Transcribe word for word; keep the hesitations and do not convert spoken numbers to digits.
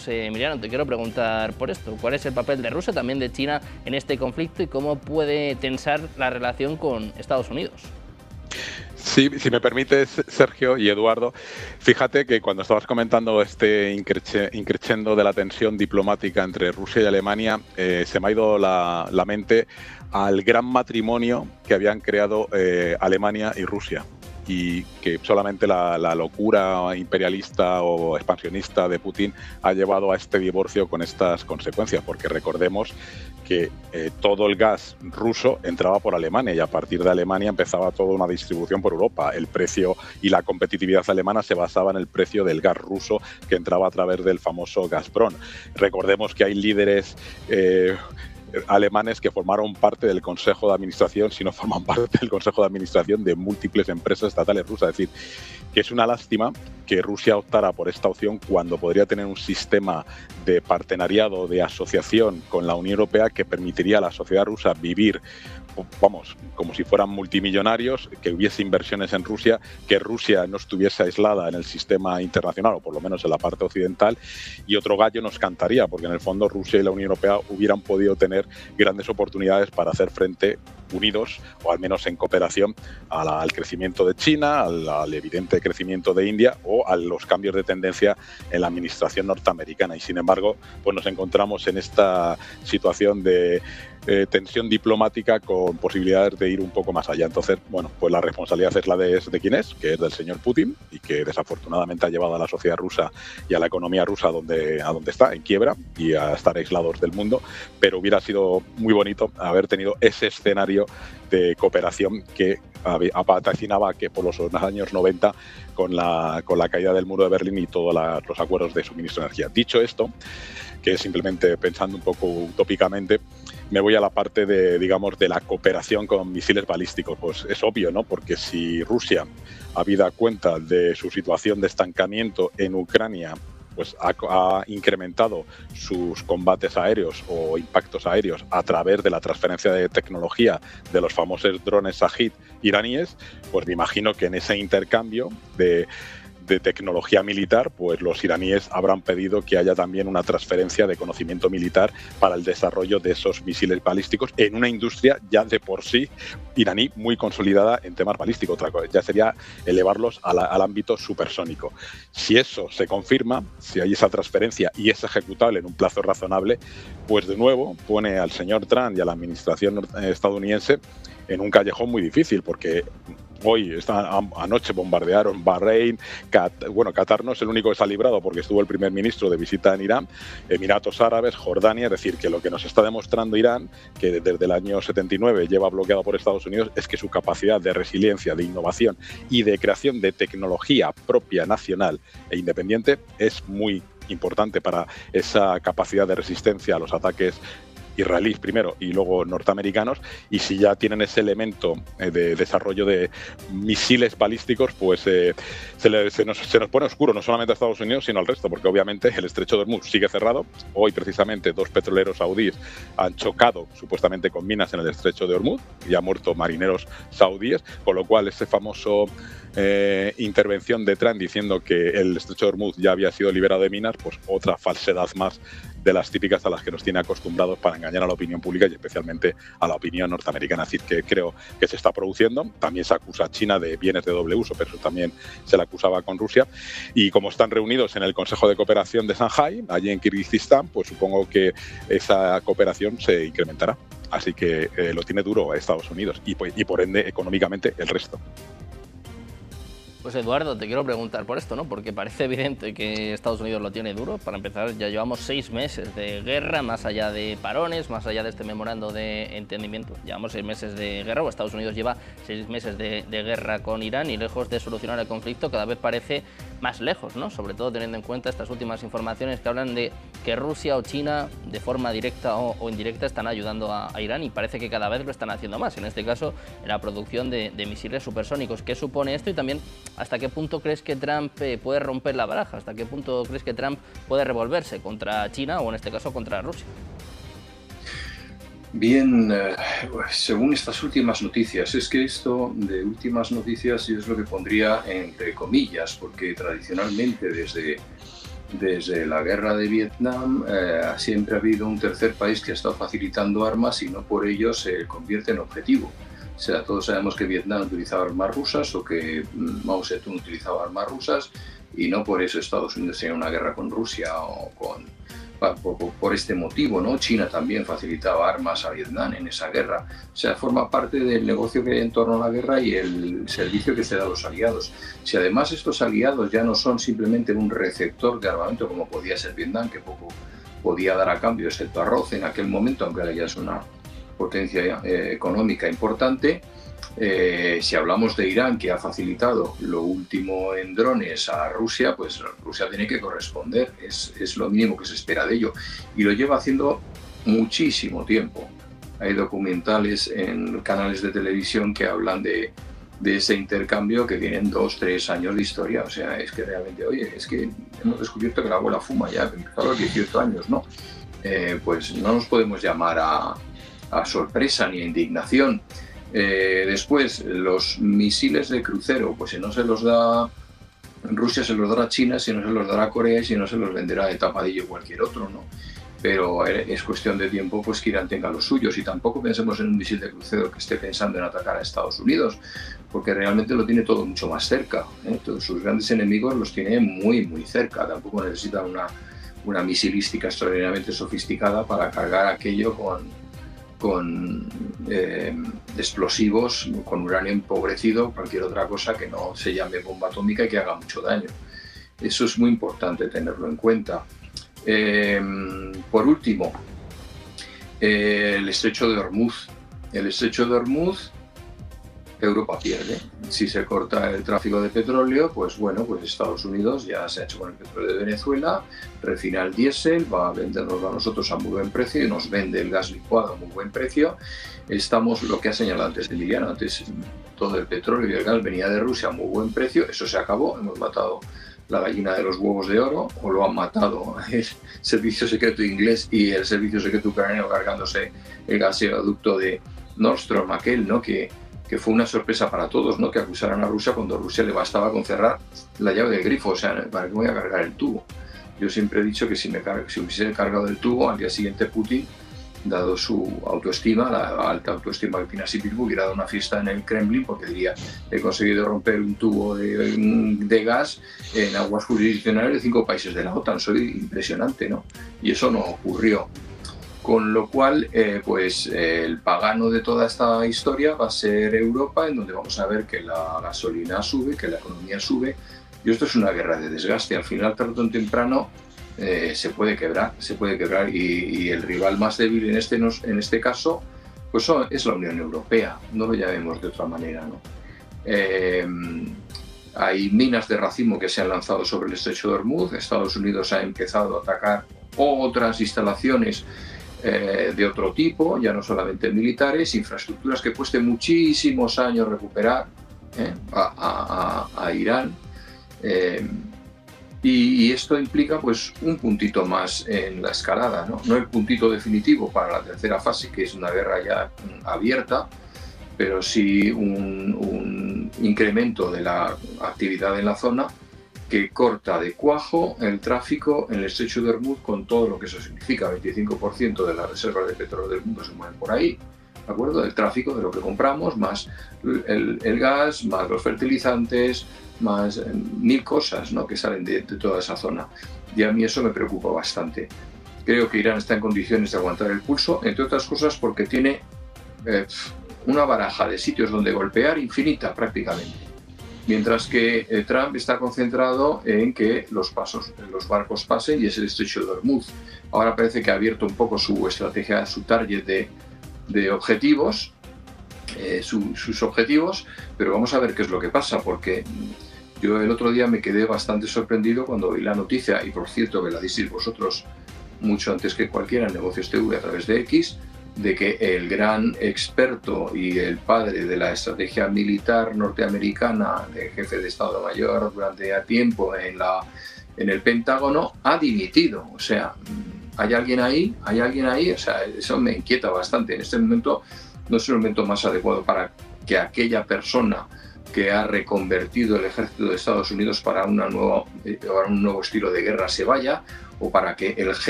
Unidos. Eh, Emiliano, te quiero preguntar por esto. ¿Cuál es el papel de Rusia, también de China, en este conflicto y cómo puede tensar la relación con Estados Unidos? Sí, si me permites, Sergio y Eduardo, fíjate que cuando estabas comentando este increchendo de la tensión diplomática entre Rusia y Alemania, eh, se me ha ido la, la mente al gran matrimonio que habían creado eh, Alemania y Rusia, y que solamente la, la locura imperialista o expansionista de Putin ha llevado a este divorcio con estas consecuencias, porque recordemos que eh, todo el gas ruso entraba por Alemania y a partir de Alemania empezaba toda una distribución por Europa. El precio y la competitividad alemana se basaba en el precio del gas ruso que entraba a través del famoso Gazprom. Recordemos que hay líderes eh, alemanes que formaron parte del Consejo de Administración, si no forman parte del Consejo de Administración de múltiples empresas estatales rusas. Es decir, que es una lástima que Rusia optara por esta opción cuando podría tener un sistema de partenariado, de asociación con la Unión Europea que permitiría a la sociedad rusa vivir, vamos, como si fueran multimillonarios, que hubiese inversiones en Rusia, que Rusia no estuviese aislada en el sistema internacional, o por lo menos en la parte occidental, y otro gallo nos cantaría, porque en el fondo Rusia y la Unión Europea hubieran podido tener grandes oportunidades para hacer frente unidos, o al menos en cooperación, a la, al crecimiento de China, al, al evidente crecimiento de India o a los cambios de tendencia en la administración norteamericana. Y sin embargo, pues nos encontramos en esta situación de eh, tensión diplomática con posibilidades de ir un poco más allá. Entonces, bueno, pues la responsabilidad es la de, de quién es, que es del señor Putin, y que desafortunadamente ha llevado a la sociedad rusa y a la economía rusa a donde, a donde está, en quiebra, y a estar aislados del mundo. Pero hubiera sido muy bonito haber tenido ese escenario de cooperación que vaticinaba que por los años noventa, con la, con la caída del muro de Berlín y todos la, los acuerdos de suministro de energía. Dicho esto, que simplemente pensando un poco utópicamente, me voy a la parte de, digamos, de la cooperación con misiles balísticos. Pues es obvio, ¿no? Porque si Rusia, habida cuenta de su situación de estancamiento en Ucrania, pues ha, ha incrementado sus combates aéreos o impactos aéreos a través de la transferencia de tecnología de los famosos drones Shahid iraníes, pues me imagino que en ese intercambio de de tecnología militar, pues los iraníes habrán pedido que haya también una transferencia de conocimiento militar para el desarrollo de esos misiles balísticos en una industria ya de por sí iraní muy consolidada en temas balísticos. Otra cosa ya sería elevarlos a la, al ámbito supersónico. Si eso se confirma, si hay esa transferencia y es ejecutable en un plazo razonable, pues de nuevo pone al señor Trump y a la administración estadounidense en un callejón muy difícil, porque hoy, esta, anoche bombardearon Bahrein, Cat, bueno, Qatar no es el único que se ha librado porque estuvo el primer ministro de visita en Irán, Emiratos Árabes, Jordania. Es decir, que lo que nos está demostrando Irán, que desde el año setenta y nueve lleva bloqueado por Estados Unidos, es que su capacidad de resiliencia, de innovación y de creación de tecnología propia, nacional e independiente es muy importante para esa capacidad de resistencia a los ataques israelíes primero y luego norteamericanos. Y si ya tienen ese elemento eh, de desarrollo de misiles balísticos, pues eh, se, le, se, nos, se nos pone oscuro no solamente a Estados Unidos sino al resto, porque obviamente el estrecho de Hormuz sigue cerrado. Hoy precisamente dos petroleros saudíes han chocado supuestamente con minas en el estrecho de Hormuz y han muerto marineros saudíes, con lo cual ese famoso eh, intervención de Trump diciendo que el estrecho de Hormuz ya había sido liberado de minas, pues otra falsedad más de las típicas a las que nos tiene acostumbrados para engañar a la opinión pública y especialmente a la opinión norteamericana. Es decir, que creo que se está produciendo. También se acusa a China de bienes de doble uso, pero eso también se le acusaba con Rusia. Y como están reunidos en el Consejo de Cooperación de Shanghái, allí en Kirguistán, pues supongo que esa cooperación se incrementará. Así que eh, lo tiene duro a Estados Unidos y, y por ende económicamente el resto. Pues Eduardo, te quiero preguntar por esto, ¿no? Porque parece evidente que Estados Unidos lo tiene duro. Para empezar, ya llevamos seis meses de guerra, más allá de parones, más allá de este memorando de entendimiento. Llevamos seis meses de guerra, o Estados Unidos lleva seis meses de, de guerra con Irán, y lejos de solucionar el conflicto cada vez parece más lejos, ¿no? Sobre todo teniendo en cuenta estas últimas informaciones que hablan de que Rusia o China, de forma directa o, o indirecta, están ayudando a, a Irán, y parece que cada vez lo están haciendo más, en este caso en la producción de, de misiles supersónicos. ¿Qué supone esto? Y también, ¿hasta qué punto crees que Trump eh, puede romper la baraja? ¿Hasta qué punto crees que Trump puede revolverse contra China o en este caso contra Rusia? Bien, eh, según estas últimas noticias, es que esto de últimas noticias es lo que pondría entre comillas, porque tradicionalmente desde desde la guerra de Vietnam eh, siempre ha habido un tercer país que ha estado facilitando armas y no por ello se convierte en objetivo. O sea, todos sabemos que Vietnam utilizaba armas rusas o que Mao Zedong utilizaba armas rusas y no por eso Estados Unidos tenía una guerra con Rusia o con... Por, por este motivo, ¿no? China también facilitaba armas a Vietnam en esa guerra. O sea, forma parte del negocio que hay en torno a la guerra y el servicio que se da a los aliados. Si además estos aliados ya no son simplemente un receptor de armamento como podía ser Vietnam, que poco podía dar a cambio, excepto arroz en aquel momento, aunque ahora ya es una potencia eh, económica importante. Eh, si hablamos de Irán, que ha facilitado lo último en drones a Rusia, pues Rusia tiene que corresponder, es, es lo mínimo que se espera de ello. Y lo lleva haciendo muchísimo tiempo. Hay documentales en canales de televisión que hablan de, de ese intercambio que tienen dos, tres años de historia. O sea, es que realmente, oye, es que hemos descubierto que la abuela fuma ya, empezó a los dieciocho años, ¿no? Eh, pues no nos podemos llamar a, a sorpresa ni a indignación. Eh, después, los misiles de crucero, pues si no se los da Rusia, se los dará China, si no se los dará Corea y si no se los venderá de tapadillo cualquier otro, ¿no? Pero es cuestión de tiempo pues que Irán tenga los suyos y tampoco pensemos en un misil de crucero que esté pensando en atacar a Estados Unidos, porque realmente lo tiene todo mucho más cerca, ¿eh? Todos sus grandes enemigos los tiene muy, muy cerca, tampoco necesita una, una misilística extraordinariamente sofisticada para cargar aquello con... con eh, explosivos, con uranio empobrecido, cualquier otra cosa que no se llame bomba atómica y que haga mucho daño. Eso es muy importante tenerlo en cuenta. Eh, por último, eh, el estrecho de Hormuz. El estrecho de Hormuz, Europa pierde. Si se corta el tráfico de petróleo, pues bueno, pues Estados Unidos ya se ha hecho con el petróleo de Venezuela, refina el diésel, va a vendernos a nosotros a muy buen precio y nos vende el gas licuado a muy buen precio. Estamos, lo que ha señalado antes Emiliano, antes todo el petróleo y el gas venía de Rusia a muy buen precio, eso se acabó, hemos matado la gallina de los huevos de oro, o lo han matado el servicio secreto inglés y el servicio secreto ucraniano cargándose el gasoducto de Nord Stream, aquel, ¿no? que que fue una sorpresa para todos, ¿no? Que acusaran a Rusia cuando a Rusia le bastaba con cerrar la llave del grifo, o sea, ¿para qué voy a cargar el tubo? Yo siempre he dicho que si, me car si hubiese cargado el tubo, al día siguiente Putin, dado su autoestima, la alta autoestima que tiene a sí mismo, hubiera dado una fiesta en el Kremlin porque diría, he conseguido romper un tubo de, de gas en aguas jurisdiccionales de cinco países de la OTAN, soy impresionante, ¿no? Y eso no ocurrió. Con lo cual, eh, pues eh, el pagano de toda esta historia va a ser Europa, en donde vamos a ver que la gasolina sube, que la economía sube, y esto es una guerra de desgaste. Al final, tarde o temprano, eh, se puede quebrar, se puede quebrar, y, y el rival más débil en este, en este caso, pues es la Unión Europea, no lo llamemos de otra manera, ¿no? Eh, hay minas de racimo que se han lanzado sobre el estrecho de Hormuz, Estados Unidos ha empezado a atacar otras instalaciones Eh, de otro tipo, ya no solamente militares, infraestructuras que cueste muchísimos años recuperar ¿eh? a, a, a Irán. Eh, y, y esto implica pues un puntito más en la escalada, ¿no? No el puntito definitivo para la tercera fase, que es una guerra ya abierta, pero sí un, un incremento de la actividad en la zona que corta de cuajo el tráfico en el estrecho de Hormuz con todo lo que eso significa. veinticinco por ciento de las reservas de petróleo del mundo se mueven por ahí, ¿de acuerdo? Del tráfico, de lo que compramos, más el, el gas, más los fertilizantes, más eh, mil cosas, ¿no? que salen de, de toda esa zona. Y a mí eso me preocupa bastante. Creo que Irán está en condiciones de aguantar el pulso, entre otras cosas porque tiene eh, una baraja de sitios donde golpear infinita prácticamente. Mientras que eh, Trump está concentrado en que los, pasos, los barcos pasen y es el estrecho de Hormuz. Ahora parece que ha abierto un poco su estrategia, su target de, de objetivos, eh, su, sus objetivos, pero vamos a ver qué es lo que pasa, porque yo el otro día me quedé bastante sorprendido cuando vi la noticia, y por cierto que la disteis vosotros mucho antes que cualquiera en Negocios T V a través de X, de que el gran experto y el padre de la estrategia militar norteamericana, el jefe de Estado Mayor durante tiempo en, la, en el Pentágono, ha dimitido. O sea, ¿hay alguien ahí? ¿Hay alguien ahí? O sea, eso me inquieta bastante. En este momento no es el momento más adecuado para que aquella persona que ha reconvertido el ejército de Estados Unidos para, una nueva, para un nuevo estilo de guerra se vaya, o para que el